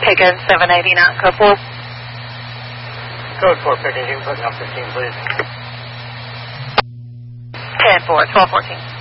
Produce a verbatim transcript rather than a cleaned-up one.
Higgins, seven eighty-nine, code four. Code four fifteen, you can put up fifteen, please. ten four, twelve fourteen.